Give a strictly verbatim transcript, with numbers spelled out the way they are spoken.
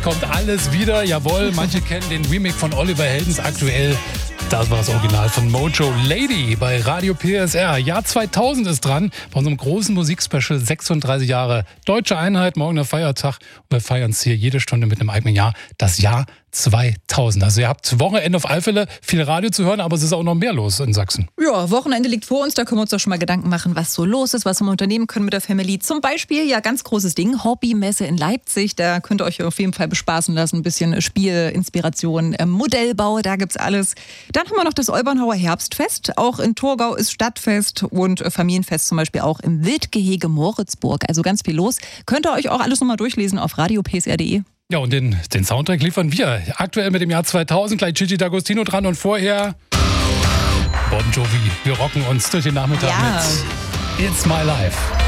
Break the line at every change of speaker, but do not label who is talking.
kommt alles wieder. Jawohl, manche kennen den Remake von Oliver Heldens aktuell. Das war das Original von Mojo. Lady bei Radio P S R. Jahr zweitausend ist dran. Bei unserem großen Musikspecial sechsunddreißig Jahre Deutsche Einheit. Morgen der Feiertag. Und wir feiern es hier jede Stunde mit einem eigenen Jahr. Das Jahr zweitausend. Also ihr habt Wochenende auf alle Fälle viel Radio zu hören, aber es ist auch noch mehr los in Sachsen.
Ja, Wochenende liegt vor uns. Da können wir uns doch schon mal Gedanken machen, was so los ist, was wir unternehmen können mit der Family. Zum Beispiel, ja, ganz großes Ding, Hobbymesse in Leipzig. Da könnt ihr euch auf jeden Fall bespaßen lassen. Ein bisschen Spiel, Inspiration, Modellbau, da gibt's alles. Dann haben wir noch das Olbernhauer Herbstfest. Auch in Thurgau ist Stadtfest und Familienfest zum Beispiel auch im Wildgehege Moritzburg. Also ganz viel los. Könnt ihr euch auch alles nochmal durchlesen auf radio p s r punkt d e.
Ja, und den, den Soundtrack liefern wir. Aktuell mit dem Jahr zweitausend, gleich Gigi D'Agostino dran und vorher Bon Jovi. Wir rocken uns durch den Nachmittag
ja.
mit It's My Life.